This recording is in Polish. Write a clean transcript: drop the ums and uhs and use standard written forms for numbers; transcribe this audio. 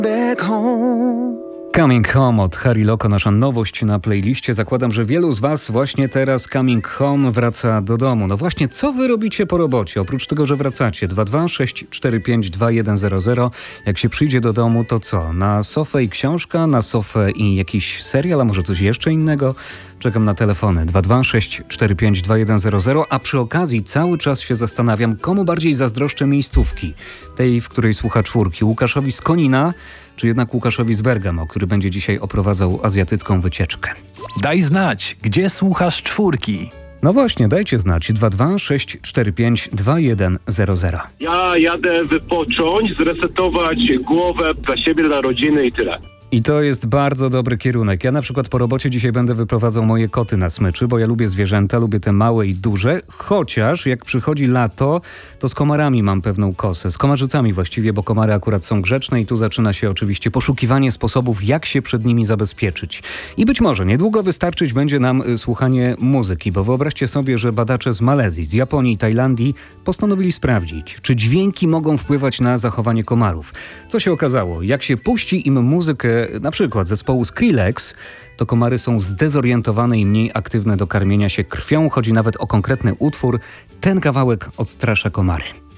Back home. Coming Home od Harry Loko, nasza nowość na playliście. Zakładam, że wielu z Was właśnie teraz Coming Home wraca do domu. No właśnie, co Wy robicie po robocie? Oprócz tego, że wracacie. 226452100. Jak się przyjdzie do domu, to co? Na sofę i książka, na sofę i jakiś serial, a może coś jeszcze innego? Czekam na telefony 226452100, a przy okazji cały czas się zastanawiam, komu bardziej zazdroszczę miejscówki. Tej, w której słucha czwórki. Łukaszowi z Konina, czy jednak Łukaszowi z Bergamo, który będzie dzisiaj oprowadzał azjatycką wycieczkę. Daj znać, gdzie słuchasz czwórki. No właśnie, dajcie znać. 226452100. Ja jadę wypocząć, zresetować głowę dla siebie, dla rodziny i tyle. I to jest bardzo dobry kierunek. Ja na przykład po robocie dzisiaj będę wyprowadzał moje koty na smyczy, bo ja lubię zwierzęta, lubię te małe i duże, chociaż jak przychodzi lato, to z komarami mam pewną kosę. Z komarzycami właściwie, bo komary akurat są grzeczne i tu zaczyna się oczywiście poszukiwanie sposobów, jak się przed nimi zabezpieczyć. I być może niedługo wystarczyć będzie nam słuchanie muzyki, bo wyobraźcie sobie, że badacze z Malezji, z Japonii i Tajlandii postanowili sprawdzić, czy dźwięki mogą wpływać na zachowanie komarów. Co się okazało? Jak się puści im muzykę na przykład zespołu Skrillex, to komary są zdezorientowane i mniej aktywne do karmienia się krwią. Chodzi nawet o konkretny utwór. Ten kawałek odstrasza komary.